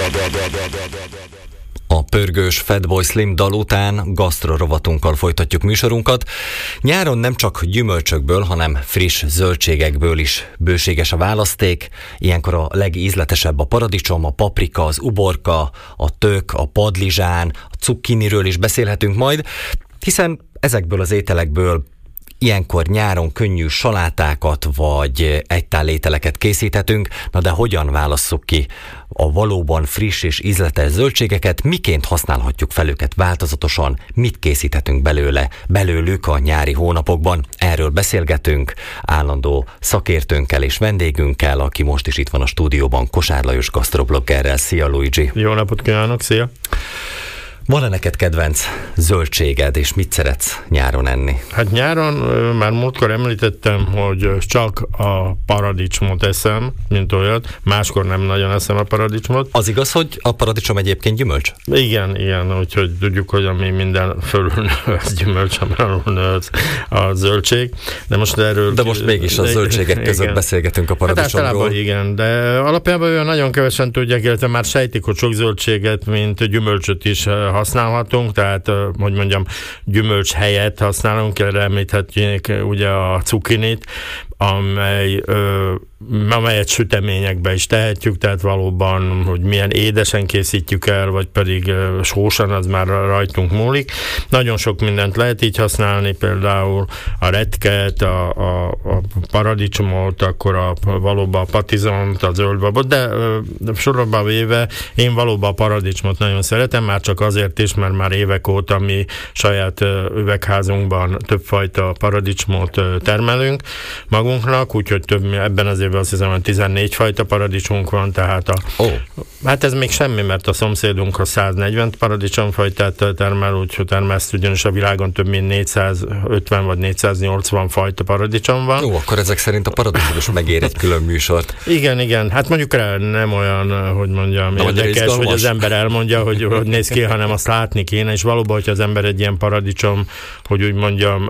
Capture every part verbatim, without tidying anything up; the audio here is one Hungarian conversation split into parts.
A pörgős Fatboy Slim dal után gasztrorovatunkkal folytatjuk műsorunkat. Nyáron nem csak gyümölcsökből, hanem friss zöldségekből is bőséges a választék. Ilyenkor a legízletesebb a paradicsom, a paprika, az uborka, a tök, a padlizsán, a cukkiniről is beszélhetünk majd, hiszen ezekből az ételekből ilyenkor nyáron könnyű salátákat vagy egytál ételeket készíthetünk, na de hogyan válasszuk ki a valóban friss és ízletes zöldségeket, miként használhatjuk fel őket változatosan, mit készíthetünk belőle, belőlük a nyári hónapokban. Erről beszélgetünk állandó szakértőnkkel és vendégünkkel, aki most is itt van a stúdióban, Kosár Lajos gasztrobloggerrel. Szia, Luigi! Jó napot kívánok, szia! Van-e neked kedvenc zöldséged, és mit szeretsz nyáron enni? Hát nyáron már múltkor említettem, hogy csak a paradicsomot eszem, mint olyat. Máskor nem nagyon eszem a paradicsomot. Az igaz, hogy a paradicsom egyébként gyümölcs? Igen, igen, úgyhogy tudjuk, hogy ami minden fölül az gyümölcs, alul nősz a zöldség. De most erről... De most mégis a zöldségek között igen. beszélgetünk a paradicsomról. Hát általában igen, de alapjában olyan nagyon kevesen tudják, illetve már sejtik, hogy sok zöldséget, mint gyümölcsöt is használhatunk, tehát, hogy mondjam, gyümölcs helyett használunk, erre említhetjük ugye a cukinit, amely, ö, amelyet süteményekbe is tehetjük, tehát valóban, hogy milyen édesen készítjük el, vagy pedig ö, sósan, az már rajtunk múlik. Nagyon sok mindent lehet így használni, például a retket, a, a, a paradicsomot, akkor a, valóban a patizont, a zöldbabot, de ö, sorokba véve én valóban a paradicsomot nagyon szeretem, már csak azért is, mert már évek óta mi saját ö, üvegházunkban többfajta paradicsomot ö, termelünk magunknak, úgyhogy több, ebben az évben azt hiszem, hogy tizennégy fajta paradicsomunk van, tehát a, oh. hát ez még semmi, mert a szomszédunk a száznegyven paradicsomfajtát termel, úgyhogy termeszt, ugyanis a világon több mint négyszázötven vagy négyszáznyolcvan fajta paradicsom van. Jó, akkor ezek szerint a paradicsom is megér egy külön műsort. Igen, igen, hát mondjuk rá nem olyan, hogy mondjam, nem érdekes, hogy az ember elmondja, hogy, hogy néz ki, hanem azt látni kéne, és valóban, hogyha az ember egy ilyen paradicsom, hogy úgy mondjam,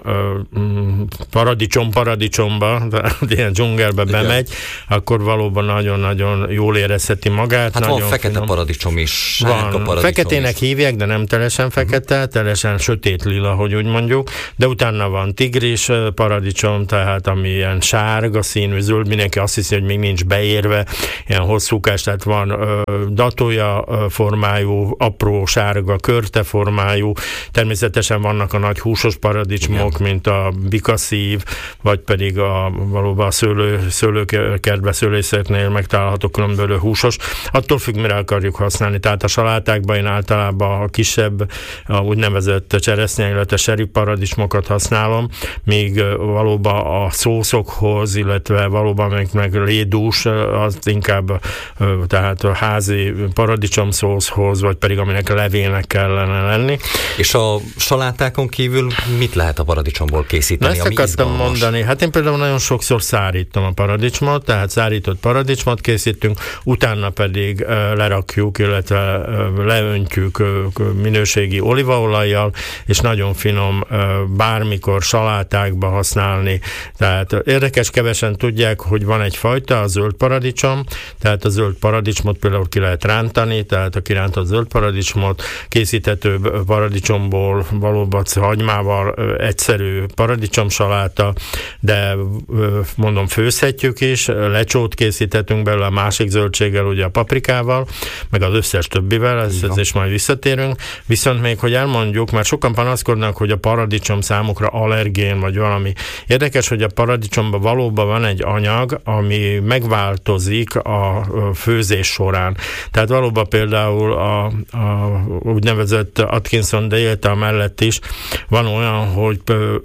paradicsom paradicsomba, ilyen dzsungelbe bemegy, akkor valóban nagyon-nagyon jól érezheti magát. Hát nagyon van fekete finom. Paradicsom is, sárga paradicsom Feketének is. hívják, de nem teljesen fekete, uh-huh. teljesen sötét lila, hogy úgy mondjuk, de utána van tigris paradicsom, tehát ami ilyen sárga színű, zöld, mindenki azt hiszi, hogy még nincs beérve, ilyen hosszúkás, tehát van ö, datója formájú, apró sárga körte formájú, természetesen vannak a nagy húsos paradicsomok, igen. mint a bikaszív, vagy pedig a valóban a szőlő, szőlőkertbe, szőlészetnél megtalálható különböző húsos. Attól függ, mire akarjuk használni. Tehát a salátákban én általában a kisebb, a úgynevezett cseresznye, illetve seri paradicsomokat használom, míg valóban a szószokhoz, illetve valóban meg, meg lédús, az inkább tehát a házi paradicsomszószhoz, vagy pedig aminek levének kellene lenni. És a salátákon kívül mit lehet a paradicsomból készíteni, ezt ami akartam izgalmas? mondani. Hát én például nagyon sokszor szárítom a paradicsomot, tehát szárított paradicsomot készítünk, utána pedig uh, lerakjuk, illetve uh, leöntjük uh, minőségi olívaolajjal, és nagyon finom uh, bármikor salátákba használni. Tehát uh, érdekes, kevesen tudják, hogy van egy fajta, a zöld paradicsom, tehát a zöld paradicsomot például ki lehet rántani, tehát a kirántott zöld paradicsomot készíthető paradicsomból valóban hagymával uh, egyszerű paradicsomsaláta, de mondom, főzhetjük is, lecsót készíthetünk belőle, a másik zöldséggel, ugye a paprikával, meg az összes többivel, ezt, ezt is majd visszatérünk. Viszont még, hogy elmondjuk, mert sokan panaszkodnak, hogy a paradicsom számukra allergén, vagy valami. Érdekes, hogy a paradicsomban valóban van egy anyag, ami megváltozik a főzés során. Tehát valóban például a, a úgynevezett Atkinson diéta mellett is van olyan, hogy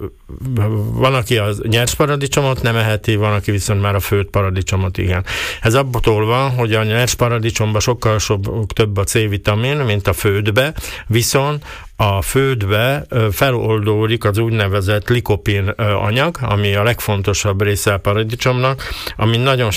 van, aki a nyers paradicsomot nem eheti, van, aki viszont már a főtt paradicsomot, igen. Ez abból van, hogy a nyers paradicsomban sokkal sobb, több a C-vitamin, mint a főtbe, viszont a földbe feloldódik az úgynevezett likopin anyag, ami a legfontosabb része a paradicsomnak, ami nagyon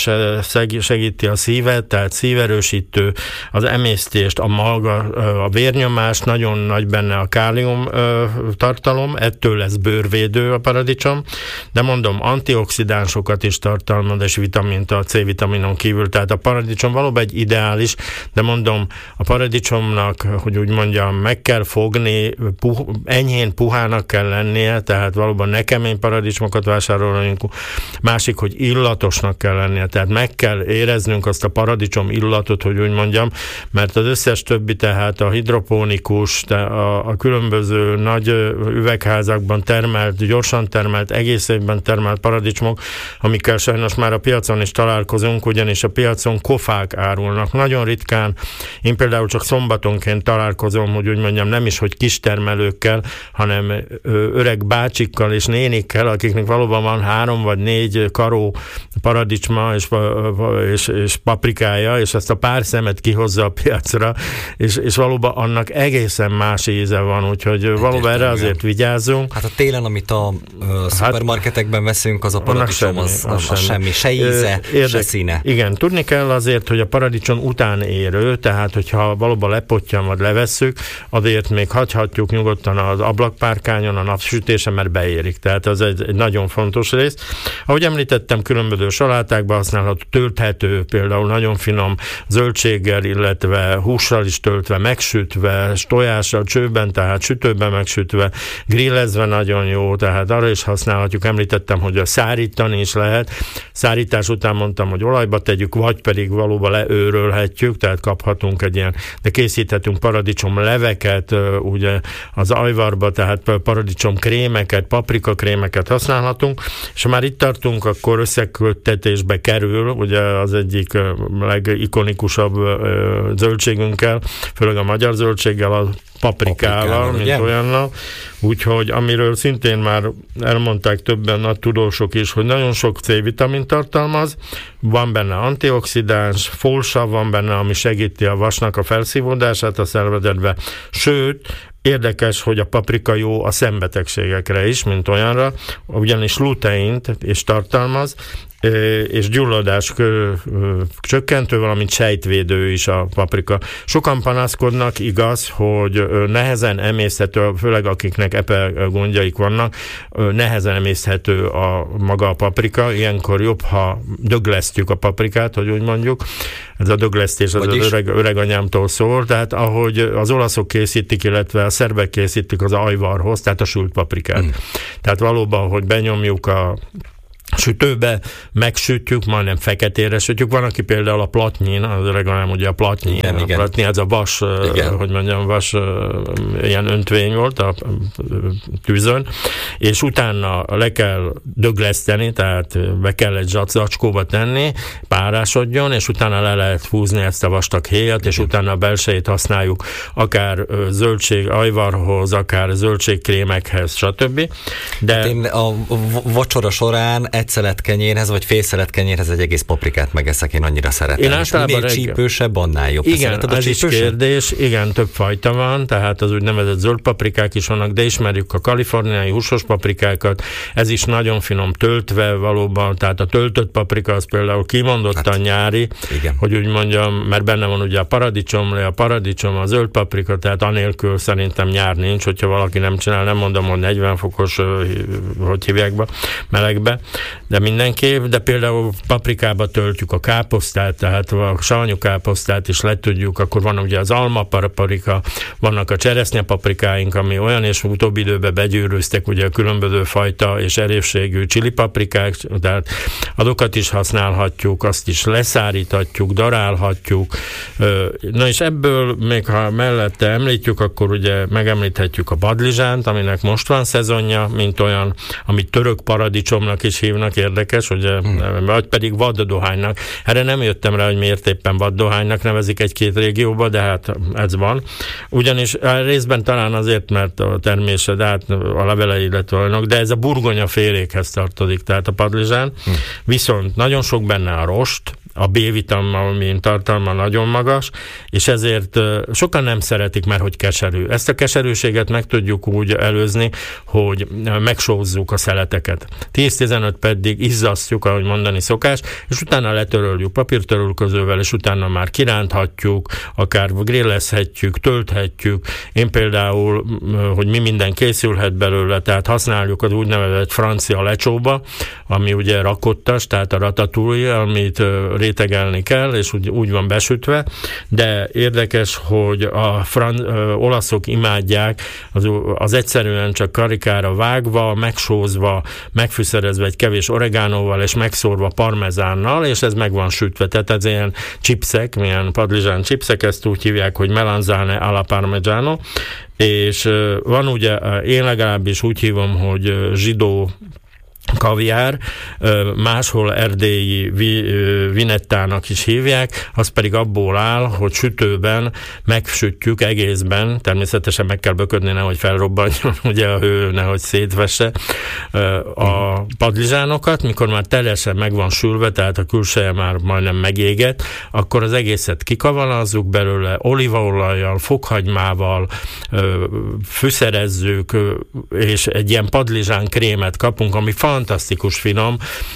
segíti a szívet, tehát szíverősítő, az emésztést, a maga, a vérnyomást, nagyon nagy benne a kálium tartalom, ettől lesz bőrvédő a paradicsom, de mondom, antioxidánsokat is tartalmaz, és vitamint a C-vitaminon kívül, tehát a paradicsom valóban egy ideális, de mondom, a paradicsomnak, hogy úgy mondjam, meg kell fogni, puh, enyhén puhának kell lennie, tehát valóban ne kemény paradicsomokat vásárolni, másik, hogy illatosnak kell lennie, tehát meg kell éreznünk azt a paradicsom illatot, hogy úgy mondjam, mert az összes többi, tehát a hidroponikus, a, a különböző nagy üvegházakban termelt, gyorsan termelt, egész évben termelt paradicsomok, amikkel sajnos már a piacon is találkozunk, ugyanis a piacon kofák árulnak. Nagyon ritkán, én például csak szombatonként találkozom, hogy úgy mondjam, nem is, hogy kistermelőkkel, hanem öreg bácsikkal és nénikkel, akiknek valóban van három vagy négy karó paradicsma és, és, és paprikája, és ezt a pár szemet kihozza a piacra, és, és valóban annak egészen más íze van, úgyhogy hát valóban erre azért vigyázzunk. Hát a télen, amit a uh, szupermarketekben veszünk, az a paradicsom, az, az, az, az semmi, se íze, Érdek, se színe. Igen, tudni kell azért, hogy a paradicsom után érő, tehát hogyha valóban lepottyan vagy levesszük, azért még hagyhatjuk nyugodtan az ablakpárkányon a napsütésen, mert beérik. Tehát az egy, egy nagyon fontos rész. Ahogy említettem, különböző salátákban használható, tölthető, például nagyon finom zöldséggel, illetve hússal is töltve, megsütve, tojással, csőben, tehát sütőben megsütve, grillezve nagyon jó, tehát arra is használhatjuk. Említettem, hogy a szárítani is lehet. Szárítás után mondtam, hogy olajba tegyük, vagy pedig valóban leőrölhetjük, tehát kaphatunk egy ilyen, de készíthetünk paradicsom leveket, ugye az ajvarba, tehát paradicsom krémeket, paprika krémeket használhatunk, és ha már itt tartunk, akkor összeköttetésbe kerül, ugye az egyik legikonikusabb zöldségünkkel, főleg a magyar zöldséggel, a paprikával, paprikával mint ugye? Olyannal. Úgyhogy amiről szintén már elmondták többen nagy tudósok is, hogy nagyon sok C-vitamin tartalmaz, van benne antioxidáns, folsav van benne, ami segíti a vasnak a felszívódását a szervezetbe, sőt, érdekes, hogy a paprika jó a szembetegségekre is, mint olyanra, ugyanis luteint is tartalmaz, és gyulladás csökkentő, valamint sejtvédő is a paprika. Sokan panaszkodnak, igaz, hogy nehezen emészhető, főleg akiknek epe gondjaik vannak, nehezen emészhető a maga a paprika, ilyenkor jobb, ha döglesztjük a paprikát, hogy úgy mondjuk. Ez a döglesztés az, az öreg, öreg anyámtól szól, tehát ahogy az olaszok készítik, illetve a szerbek készítik az ajvarhoz, tehát a sült paprikát. Mm. Tehát valóban, hogy benyomjuk a sütőbe, megsütjük, majdnem feketére sütjük. Van, aki például a platnyin, az legalább ugye a platnyi, igen, a platnyi, ez a vas, igen. hogy mondjam, vas ilyen öntvény volt a tűzön, és utána le kell dögleszteni, tehát be kell egy zacskóba tenni, párásodjon, és utána le lehet húzni ezt a vastag héjat, és utána a belsejét használjuk akár zöldség ajvarhoz, akár zöldségkrémekhez, stb. De hát én a vacsora során egy szelet kenyérhez, vagy fél szelet kenyérhez egy egész paprikát megeszek, én annyira szeretem. Én általában minél csípősebb, annál jobb. Igen, ez is kérdés, igen, több fajta van, tehát az úgynevezett zöld paprikák is vannak, de ismerjük a kaliforniai húsos paprikákat, ez is nagyon finom töltve valóban, tehát a töltött paprika az például kimondottan hát, nyári, igen. hogy úgy mondjam, mert benne van ugye a paradicsom, a paradicsom, a zöld paprika, tehát anélkül szerintem nyár nincs, hogyha valaki nem csinál, nem mondom, hogy negyven fokos, hogy hívják be, melegbe, de mindenképp, de például paprikába töltjük a káposztát, tehát a savanyú káposztát is letudjuk, akkor van ugye az alma paprika, vannak a cseresznyepaprikáink, ami olyan, és utóbbi időben begyűrűztek ugye a különböző fajta és erősségű csili paprikák, tehát azokat is használhatjuk, azt is leszáríthatjuk, darálhatjuk. Na és ebből még ha mellette említjük, akkor ugye megemlíthetjük a badlizsánt, aminek most van szezonja, mint olyan, amit török paradicsomnak is hívnak, érdekes, ugye, hmm. vagy pedig vaddohánynak. Erre nem jöttem rá, hogy miért éppen vaddohánynak nevezik egy-két régióba, de hát ez van. Ugyanis részben talán azért, mert a termése, de hát a levelei, illetve olyanok, de ez a burgonya félékhez tartozik, tehát a padlizsán. Hmm. Viszont nagyon sok benne a rost, a B-vitamin tartalma nagyon magas, és ezért sokan nem szeretik már, hogy keserű. Ezt a keserűséget meg tudjuk úgy előzni, hogy megsózzuk a szeleteket. tíz-tizenöt percig izzasztjuk, ahogy mondani szokás, és utána letöröljük papírtörölközővel, és utána már kiránthatjuk, akár grillezhetjük, tölthetjük. Én például, hogy mi minden készülhet belőle, tehát használjuk az úgynevezett francia lecsóba, ami ugye rakottas, tehát a ratatouille, amit rétegelni kell, és úgy, úgy van besütve, de érdekes, hogy a fran, ö, olaszok imádják, az, az egyszerűen csak karikára vágva, megsózva, megfűszerezve egy kevés oregánóval, és megszórva parmezánnal, és ez meg van sütve. Tehát ez ilyen chipsek, milyen padlizsán chipsek, ezt úgy hívják, hogy melanzane alla parmigiano, és ö, van ugye, én legalábbis úgy hívom, hogy zsidó kaviár, máshol erdélyi vinettának is hívják, az pedig abból áll, hogy sütőben megsütjük egészben, természetesen meg kell böködni, nehogy felrobbanjon, ugye a hő, nehogy szétvesse a padlizsánokat, mikor már teljesen meg van sülve, tehát a külseje már majdnem megégett, akkor az egészet kikavalazzuk belőle, olívaolajjal, fokhagymával, fűszerezzük, és egy ilyen padlizsán krémet kapunk, ami fantasztikus finom,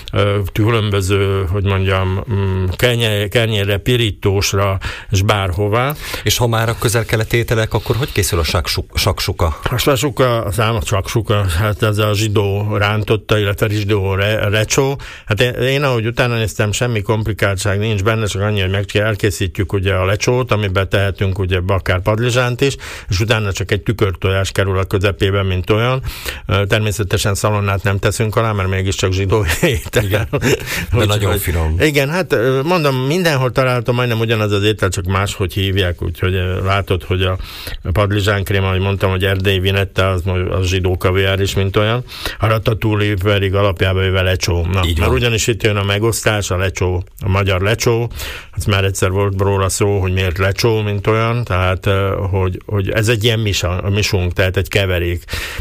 különböző, hogy mondjam, kenyérre, pirítósra, és bárhová. És ha már a közel-keleti ételek, akkor hogy készül a saksuka? A saksuka, az ám a saksuka, hát ez a zsidó rántotta, illetve zsidó re, recsó. Hát én, én, ahogy utána néztem, semmi komplikáltság nincs benne, csak annyi, hogy meg elkészítjük ugye a lecsót, amiben tehetünk ugye akár padlizsánt is, és utána csak egy tükörtojás kerül a közepében, mint olyan. Természetesen szalonnát nem teszünk alá, mert mégiscsak zsidó étel. Igen, de úgy, nagyon hogy, finom. Igen, hát mondom, mindenhol találtam majdnem ugyanaz az étel, csak máshogy hívják, úgyhogy látod, hogy a padlizsánkrém, ahogy mondtam, hogy erdélyi vinette, az, az zsidó kaviár is, mint olyan. A ratatouille pedig alapjában jöve lecsó. Na, már ugyanis itt jön a megosztás, a lecsó, a magyar lecsó, az már egyszer volt róla szó, hogy miért lecsó, mint olyan, tehát, hogy, hogy ez egy ilyen misa, misunk, tehát egy keverék.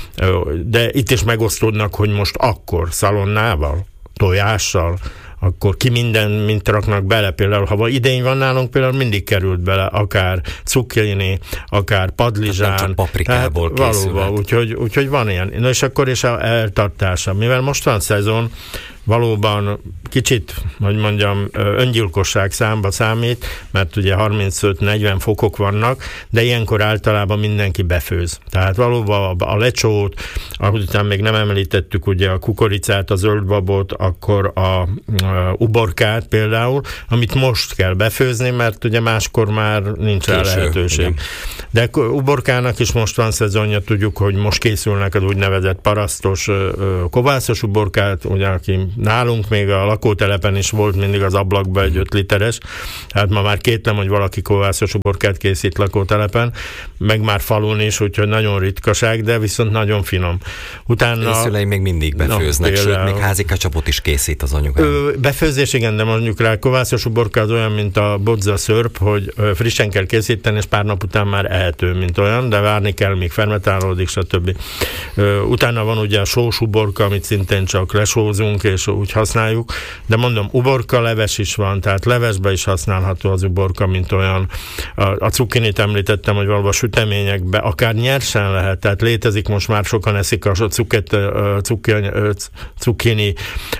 De itt is megosztódnak, hogy most akkor szalonnával, tojással, akkor ki minden, mint raknak bele. Például, ha idény van nálunk, például mindig került bele, akár cukkini, akár padlizsán. Hát nem csak paprikából készülhet. Úgyhogy, úgyhogy van ilyen. Na és akkor is a eltartása. Mivel most van szezon, valóban kicsit, hogy mondjam, öngyilkosság számba számít, mert ugye harmincöt-negyven fokok vannak, de ilyenkor általában mindenki befőz. Tehát valóban a lecsót, ahogy után még nem említettük ugye a kukoricát, a zöldbabot, akkor a, a uborkát például, amit most kell befőzni, mert ugye máskor már nincs rá lehetőség. Igen. De uborkának is most van szezonja, tudjuk, hogy most készülnek az úgynevezett parasztos, kovászos uborkát, ugye, aki nálunk még a lakótelepen is volt mindig az ablakban egy öt literes, hát ma már kétlem, hogy valaki kovászos uborkát készít lakótelepen, meg már falun is, úgyhogy nagyon ritkaság, de viszont nagyon finom. Utána... A szüleim még mindig befőznek, no, sőt, még házi kacsapot is készít az anyukám. Befőzés, igen, de mondjuk rá kovászos uborka az olyan, mint a bodza szörp, hogy frissen kell készíteni, és pár nap után már ehető, mint olyan, de várni kell, míg fermentálódik, stb. Utána van ugye a sós uborka, amit szintén csak lesózunk, és úgy használjuk, de mondom, uborka leves is van, tehát levesbe is használható az uborka, mint olyan. A, a cukkinit említettem, hogy valóban süteményekbe, akár nyersen lehet, tehát létezik, most már sokan eszik a cukket, cukkini, cukkini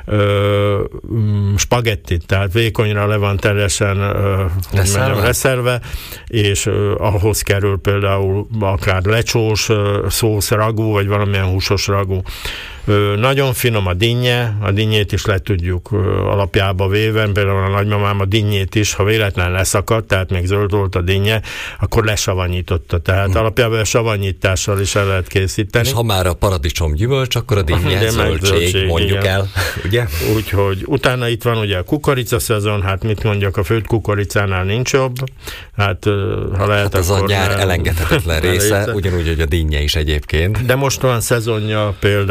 spagettit, tehát vékonyra le van teljesen leszerve, és ahhoz kerül például akár lecsós szósz ragú, vagy valamilyen húsos ragú. Nagyon finom a dinnye, a dinnyét is le tudjuk alapjába véve, például a nagymamám a dinnyét is, ha véletlen leszakadt, tehát még zöld volt a dinnye, akkor lesavanyította, tehát hmm. alapjában a savanyítással is el lehet készíteni. És ha már a paradicsom gyümölcs, akkor a dinnye, zöldség, zöldség, mondjuk igen. el, ugye? Úgyhogy utána itt van ugye a kukorica szezon, hát mit mondjak, a főtt kukoricánál nincs jobb, hát ha lehet, hát az akkor... a nyár elengedhetetlen része, ugyanúgy, hogy a dinnye is egyébként. De most van szezonja például a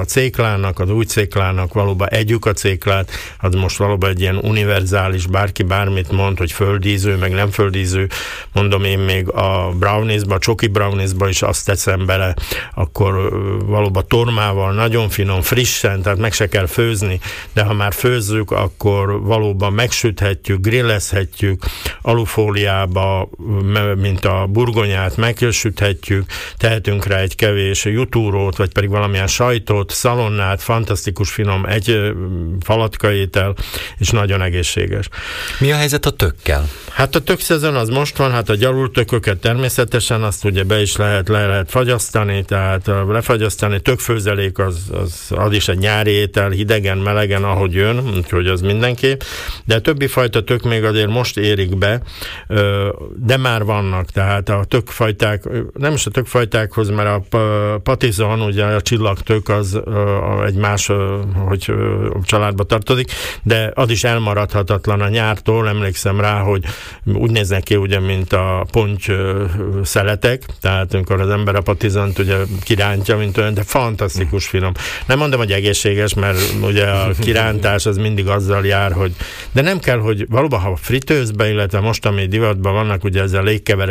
céklának, az új céklának, valóban együk a céklát, az most valóban egy ilyen univerzális, bárki bármit mond, hogy földíző, meg nem földíző, mondom én még a browniesba, a csoki browniesba is azt teszem bele, akkor valóban tormával, nagyon finom, frissen, tehát meg se kell főzni, de ha már főzzük, akkor valóban megsüthetjük, grillezhetjük, alufóliába, mint a burgonyát megsüthetjük, tehetünk rá egy kevés jutúrót, vagy pedig valamilyen sajtot, szalonnát, fantasztikus finom egy falatkaétel, és nagyon egészséges. Mi a helyzet a tökkel? Hát a tökszezon az most van, hát a gyalultököket természetesen azt ugye be is lehet, le lehet fagyasztani, tehát lefagyasztani, tökfőzelék az, az, az is egy nyári étel, hidegen, melegen, ahogy jön, úgyhogy az mindenképp, de a többi fajta tök még azért most érik be, de már vannak, tehát a tökfajták, nem is a tökfajtákhoz, mert a patizon, ugye a csillagtök az egy más, hogy családba tartozik, de az is elmaradhatatlan a nyártól, emlékszem rá, hogy úgy néznek ki, ugye, mint a ponty szeletek, tehát amikor az ember a patizont ugye kirántja, mint olyan, de fantasztikus finom. Nem mondom, hogy egészséges, mert ugye a kirántás az mindig azzal jár, hogy de nem kell, hogy valóban, ha fritőzbe, illetve most, ami divatban vannak, ugye ezzel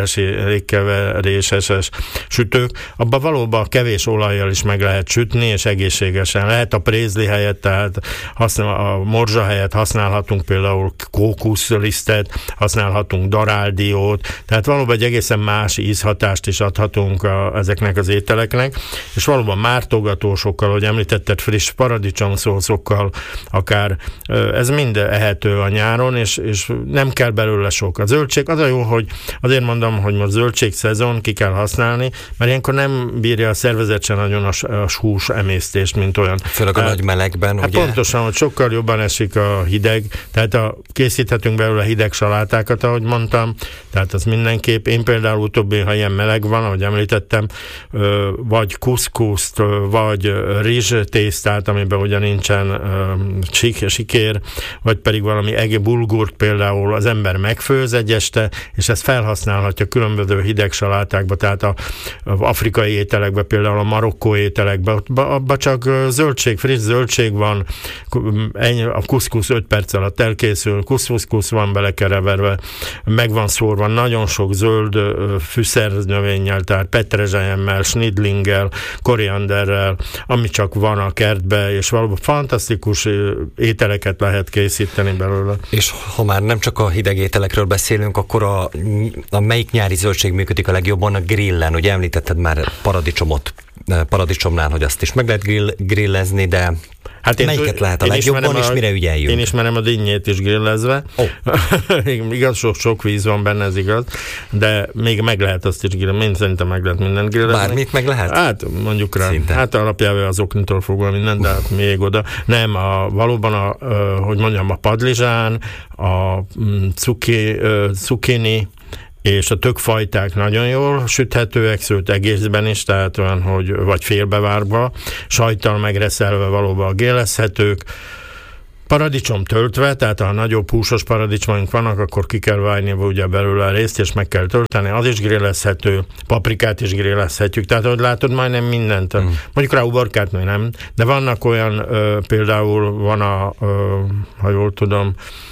légkeveréses sütők, abban valóban kevés olajjal is meg lehet sütni, és egészségesen. Lehet a prézli helyett, tehát használ, a morzsa helyett használhatunk például kókuszlisztet, használhatunk daráldiót, tehát valóban egy egészen más ízhatást is adhatunk a, ezeknek az ételeknek, és valóban mártogatósokkal, hogy említetted, friss paradicsomszószokkal, akár ez mind ehető a nyáron, és, és nem kell belőle sok. A zöldség, az a jó, hogy azért mondom, hogy most zöldség szezon, ki kell használni, mert ilyenkor nem bírja a szervezet se nagyon a, a hús emésztést, mint olyan. Főleg a nagy melegben, hát ugye? Pontosan, hogy sokkal jobban esik a hideg, tehát a, készíthetünk belőle hideg salátákat, ahogy mondtam, tehát az mindenképp. Én például utóbbi, ha ilyen meleg van, ahogy említettem, vagy kuszkuszt, vagy rizstésztát, amiben ugye nincsen sikér, vagy pedig valami egész bulgurt például az ember megfőz egy este, és ezt felhasználhatja különböző hideg salátákba, tehát a, a afrikai ételekbe, például a marokkó ételekbe, abban csak zöldség, friss zöldség van, a kuszkusz öt perc alatt elkészül, kuszkusz van belekereverve, meg van szórva nagyon sok zöld fűszernövényel, tehát petrezselyemmel, snidlinggel, korianderrel, ami csak van a kertbe, és valóban fantasztikus ételeket lehet készíteni belőle. És ha már nem csak a hideg ételekről beszélünk, akkor a, a melyik nyári zöldség működik a legjobban? A grillen, ugye említetted már paradicsomot, paradicsomnál, hogy azt is meg lehet grill, grillezni, de hát melyiket lehet a legjobban, és mire ügyeljünk? Én ismerem a dinnyét is grillezve. Oh. Igaz, sok, sok víz van benne, ez igaz, de még meg lehet azt is grillezni. Én szerintem meg lehet mindent grillezni. Bármit meg lehet? Hát mondjuk rá. Szinte. Hát alapjában az oknitól fogva minden, de hát még oda. Nem, a, valóban a, hogy mondjam, a padlizsán, a cuki, cukkini, és a tökfajták nagyon jól süthetőek, sőt egészben is, tehát olyan, hogy vagy félbevárva, sajttal megreszelve valóban grillezhetők, paradicsom töltve, tehát ha nagyobb húsos paradicsomaink vannak, akkor ki kell vágni ugye belőle a részt, és meg kell tölteni, az is grillezhető, paprikát is grillezhetjük, tehát ahogy látod, majdnem mindent. Mm. Mondjuk rá uborkát még nem, de vannak olyan, ö, például van a, ö, ha jól tudom,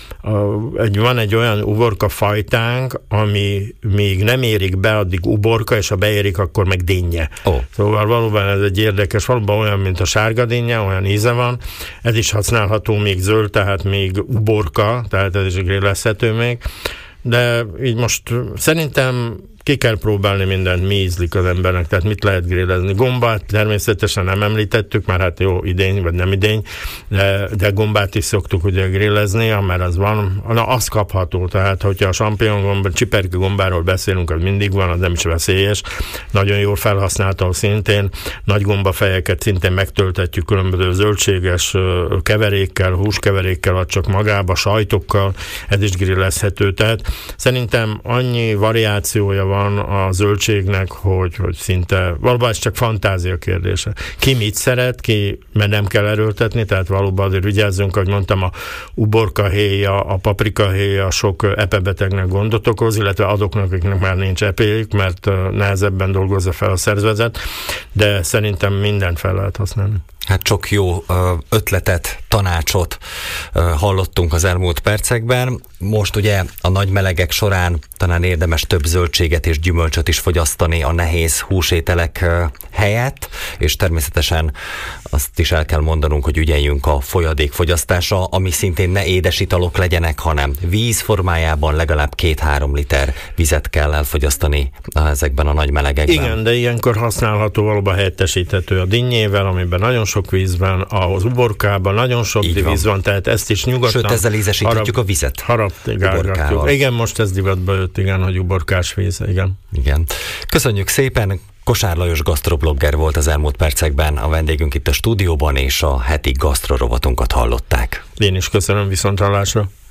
Egy, van egy olyan uborka fajtánk, ami még nem érik be, addig uborka, és ha beérik, akkor meg dinnye. Oh. Szóval valóban ez egy érdekes, valóban olyan, mint a sárga dinnye, olyan íze van. Ez is használható még zöld, tehát még uborka, tehát ez is grillezhető még. De így most szerintem ki kell próbálni mindent, mi ízlik az embernek, tehát mit lehet grillezni. Gombát természetesen nem említettük, már hát jó idény, vagy nem idény, de, de gombát is szoktuk ugye grillezni, mert az van, na az kapható, tehát hogyha a champignon gomba, csiperke gombáról beszélünk, az mindig van, az nem is veszélyes, nagyon jól felhasználható szintén, nagy gombafejeket szintén megtölthetjük különböző zöldséges keverékkel, húskeverékkel, vagy csak magába, sajtokkal, ez is grillezhető, tehát szerintem annyi variációja van a zöldségnek, hogy, hogy szinte, valóban ez csak fantázia kérdése. Ki mit szeret, ki, mert nem kell erőltetni, tehát valóban azért vigyázzunk, ahogy mondtam, a uborkahéja, a paprikahéja sok epebetegnek gondot okoz, illetve azoknak, akiknek már nincs epéjük, mert nehezebben dolgozza fel a szervezet, de szerintem mindent fel lehet használni. Hát sok jó ötletet, tanácsot hallottunk az elmúlt percekben. Most ugye a nagy melegek során talán érdemes több zöldséget és gyümölcsöt is fogyasztani a nehéz húsételek helyett, és természetesen azt is el kell mondanunk, hogy ügyeljünk a folyadékfogyasztásra, ami szintén ne édes italok legyenek, hanem víz formájában legalább két-három liter vizet kell elfogyasztani ezekben a nagy melegekben. Igen, de ilyenkor használható, valóban helyettesíthető a dinnyével, amiben nagyon sok víz van, az uborkában nagyon sok víz van. van, tehát ezt is nyugodtan... Sőt, ezzel ízesíthetjük harap, a vizet. Harap, igen, most ez divatba jött, igen, hogy uborkás víz, igen. Igen. Köszönjük szépen! Kosár Lajos gasztroblogger volt az elmúlt percekben a vendégünk itt a stúdióban, és a heti gasztrorovatunkat hallották. Én is köszönöm, viszonthallásra!